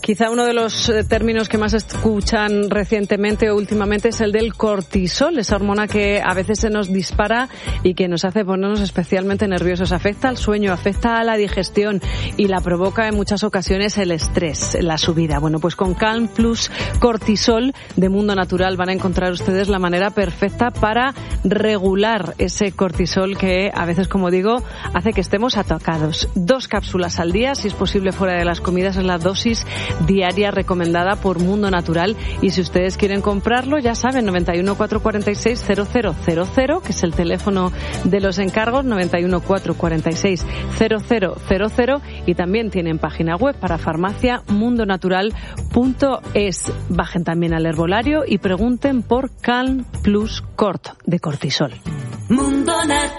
Quizá uno de los términos que más escuchan recientemente o últimamente es el del cortisol, esa hormona que a veces se nos dispara y que nos hace ponernos especialmente nerviosos. Afecta al sueño, afecta a la digestión y la provoca en muchas ocasiones el estrés, la subida. Bueno, pues con Calm Plus Cortisol de Mundo Natural van a encontrar ustedes la manera perfecta para regular ese cortisol que a veces, como digo, hace que estemos atacados. 2 cápsulas al día, si es posible fuera de las comidas, es la dosis diaria recomendada por Mundo Natural. Y si ustedes quieren comprarlo, ya saben, 91 446 0000, que es el teléfono de los encargos, 91 446 0000, y también tienen página web para farmacia mundonatural.es. Bajen también al herbolario y pregunten por Calm Plus Cort de cortisol. Mundo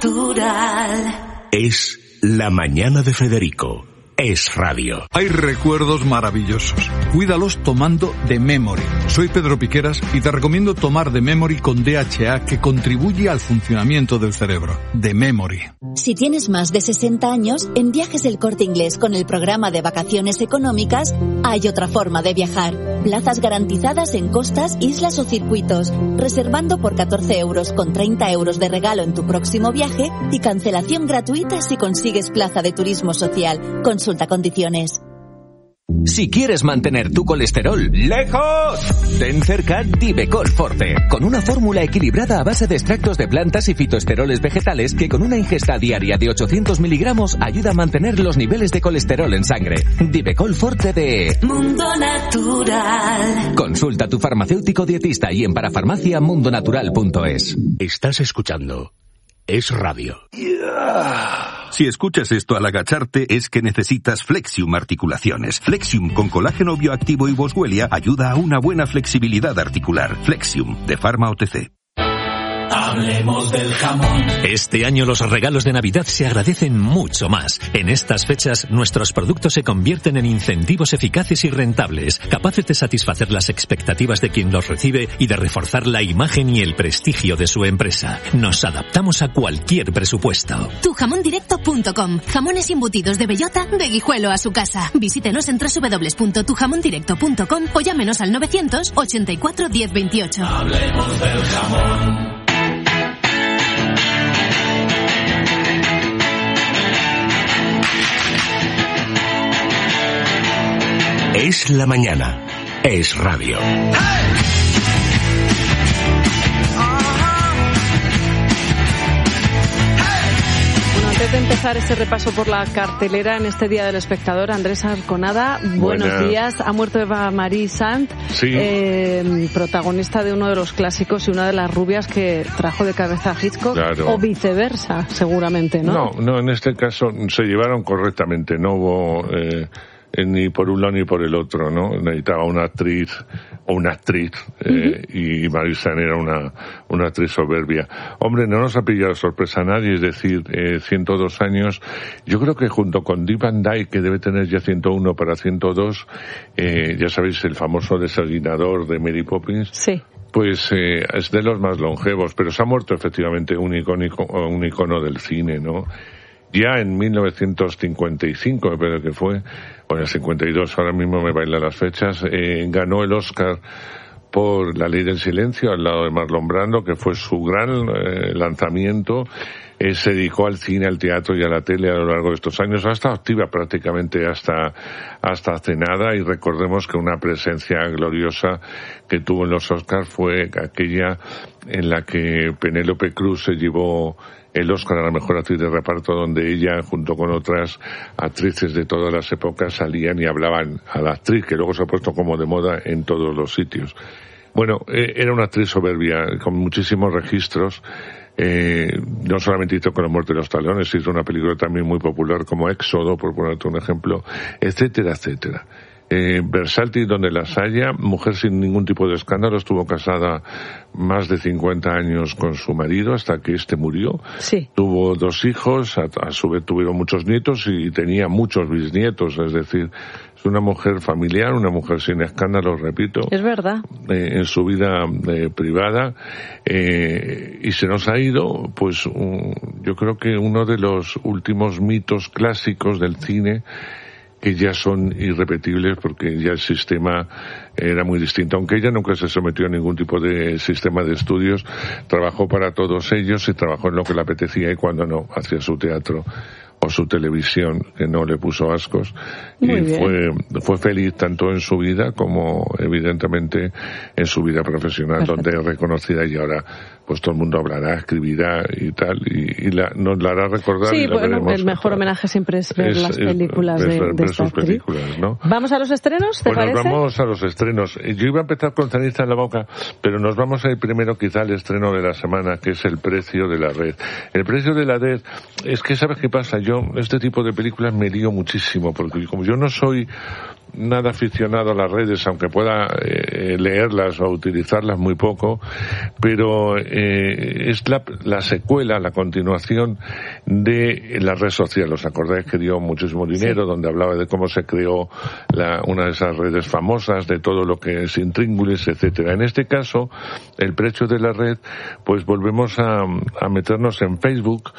Natural. Es la mañana de Federico. Es radio. Hay recuerdos maravillosos. Cuídalos tomando The Memory. Soy Pedro Piqueras y te recomiendo tomar The Memory con DHA, que contribuye al funcionamiento del cerebro. The Memory. Si tienes más de 60 años, en Viajes El Corte Inglés con el programa de vacaciones económicas hay otra forma de viajar. Plazas garantizadas en costas, islas o circuitos. Reservando por 14 euros con 30 euros de regalo en tu próximo viaje y cancelación gratuita si consigues plaza de turismo social. Consulta condiciones. Si quieres mantener tu colesterol lejos, ten cerca Divecol Forte, con una fórmula equilibrada a base de extractos de plantas y fitoesteroles vegetales que con una ingesta diaria de 800 miligramos ayuda a mantener los niveles de colesterol en sangre. Divecol Forte de Mundo Natural. Consulta a tu farmacéutico dietista y en parafarmaciamundonatural.es. Estás escuchando Es radio. Si escuchas esto al agacharte es que necesitas Flexium Articulaciones. Flexium con colágeno bioactivo y boswellia ayuda a una buena flexibilidad articular. Flexium de Pharma OTC. Hablemos del jamón. Este año los regalos de Navidad se agradecen mucho más. En estas fechas, nuestros productos se convierten en incentivos eficaces y rentables, capaces de satisfacer las expectativas de quien los recibe y de reforzar la imagen y el prestigio de su empresa. Nos adaptamos a cualquier presupuesto. Tujamondirecto.com. Jamones embutidos de bellota, de Guijuelo a su casa. Visítenos en www.tujamondirecto.com o llámenos al 984 1028. Hablemos del jamón. Es la mañana. Es radio. Antes de empezar ese repaso por la cartelera en este Día del Espectador, Andrés Arconada, buenos días. Ha muerto Eva Marie Saint, protagonista de uno de los clásicos y una de las rubias que trajo de cabeza a Hitchcock, claro. O viceversa, seguramente, ¿no? No, en este caso se llevaron correctamente, no hubo ni por un lado ni por el otro, ¿no? Necesitaba una actriz y Marie Saint era una actriz soberbia. Hombre, no nos ha pillado sorpresa a nadie, es decir, 102 años. Yo creo que junto con Dick Van Dyke, que debe tener ya 101 para 102, ya sabéis, el famoso desayunador de Mary Poppins. Sí. Pues es de los más longevos, pero se ha muerto efectivamente un icono del cine, ¿no? Ya en 1955, me parece que fue, o en el 52, ahora mismo me bailan las fechas, ganó el Oscar por La Ley del Silencio al lado de Marlon Brando, que fue su gran lanzamiento. Se dedicó al cine, al teatro y a la tele a lo largo de estos años. Ha estado activa prácticamente hasta hace nada, y recordemos que una presencia gloriosa que tuvo en los Oscars fue aquella en la que Penélope Cruz se llevó el Oscar a la mejor actriz de reparto, donde ella, junto con otras actrices de todas las épocas, salían y hablaban a la actriz, que luego se ha puesto como de moda en todos los sitios. Bueno, era una actriz soberbia, con muchísimos registros. No solamente hizo Con la muerte de los talones, hizo una película también muy popular como Éxodo, por ponerte un ejemplo, etcétera, etcétera. Versátil donde las haya, mujer sin ningún tipo de escándalo, estuvo casada más de 50 años con su marido hasta que este murió. Sí. Tuvo 2 hijos, a su vez tuvieron muchos nietos y tenía muchos bisnietos, es decir, es una mujer familiar, una mujer sin escándalos, repito. Es verdad. En su vida privada, y se nos ha ido, pues, yo creo que uno de los últimos mitos clásicos del cine. que ya son irrepetibles porque ya el sistema era muy distinto. Aunque ella nunca se sometió a ningún tipo de sistema de estudios, trabajó para todos ellos y trabajó en lo que le apetecía y cuando no, hacía su teatro o su televisión, que no le puso ascos. Muy y bien. fue feliz tanto en su vida como evidentemente en su vida profesional. Perfecto. Donde es reconocida y ahora pues todo el mundo hablará, escribirá y tal, y nos la hará recordar. Sí, y la bueno, veremos. el mejor homenaje siempre es ver las películas de esta sus actriz. películas, ¿no? ¿Vamos a los estrenos, te parece? Nos vamos a los estrenos. Yo iba a empezar con Ceniza en la boca, pero nos vamos a ir primero quizá al estreno de la semana, que es El precio de la red. El precio de la red, es que ¿sabes qué pasa? Yo, este tipo de películas me lío muchísimo, porque como yo no soy nada aficionado a las redes, aunque pueda leerlas o utilizarlas muy poco, pero es la secuela, la continuación de la red social. ¿Os acordáis que dio muchísimo dinero? Sí. Donde hablaba de cómo se creó una de esas redes famosas, de todo lo que es intríngulis, etcétera. En este caso, El precio de la red, pues volvemos a meternos en Facebook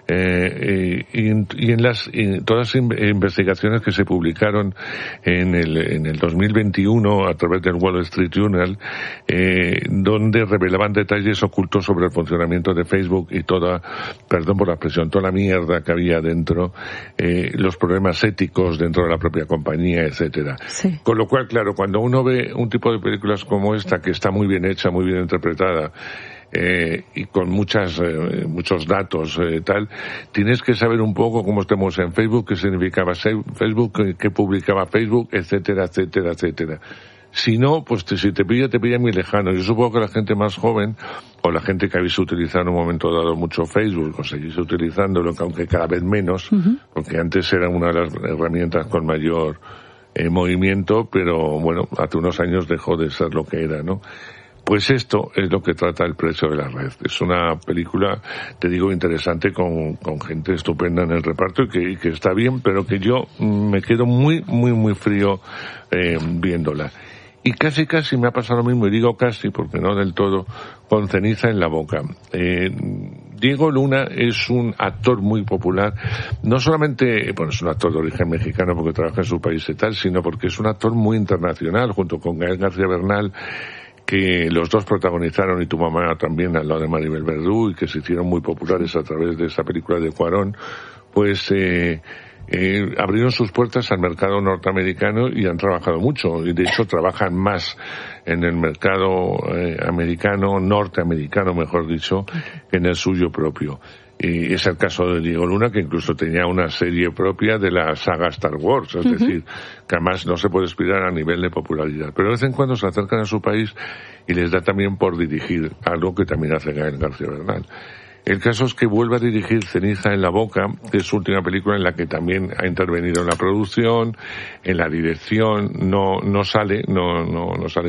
y en todas las investigaciones que se publicaron en el 2021 a través del Wall Street Journal, donde revelaban detalles ocultos sobre el funcionamiento de Facebook y perdón por la expresión, toda la mierda que había dentro, los problemas éticos dentro de la propia compañía, etcétera. Sí. Con lo cual, claro, cuando uno ve un tipo de películas como esta, que está muy bien hecha, muy bien interpretada, y con muchos datos, tal, tienes que saber un poco cómo estemos en Facebook, qué significaba Facebook, qué publicaba Facebook, etcétera, etcétera, etcétera. Si no, pues si te pilla muy lejano. Yo supongo que la gente más joven, o la gente que habéis utilizado en un momento dado mucho Facebook, o seguís utilizándolo, aunque cada vez menos, porque antes era una de las herramientas con mayor movimiento, pero bueno, hace unos años dejó de ser lo que era, ¿no? Pues esto es lo que trata El precio de la red. Es una película, te digo, interesante con gente estupenda en el reparto y que está bien, pero que yo me quedo muy, muy, muy frío viéndola. Y casi me ha pasado lo mismo, y digo casi porque no del todo, con Ceniza en la boca. Diego Luna es un actor muy popular, no solamente, bueno, es un actor de origen mexicano porque trabaja en su país y tal, sino porque es un actor muy internacional, junto con Gael García Bernal, que los dos protagonizaron, y Tu mamá también, al lado de Maribel Verdú, y que se hicieron muy populares a través de esa película de Cuarón, pues abrieron sus puertas al mercado norteamericano y han trabajado mucho, y de hecho trabajan más en el mercado norteamericano, mejor dicho, que en el suyo propio. Y es el caso de Diego Luna, que incluso tenía una serie propia de la saga Star Wars, es decir, que además no se puede aspirar a nivel de popularidad. Pero de vez en cuando se acercan a su país y les da también por dirigir, algo que también hace Gael García Bernal. El caso es que vuelve a dirigir Ceniza en la boca, que es su última película en la que también ha intervenido en la producción, en la dirección, no sale